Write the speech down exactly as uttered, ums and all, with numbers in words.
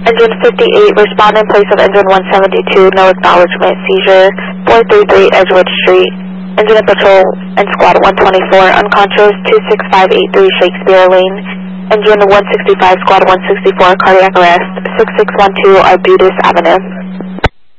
Engine fifty-eight, respond in place of engine one seventy-two, no acknowledgement, seizure, four thirty-three Edgewood Street. Engine and patrol and squad one twenty-four, unconscious, two six five eight three Shakespeare Lane. Engine one sixty-five, squad one sixty-four, cardiac arrest, six six one two Arbutus Avenue.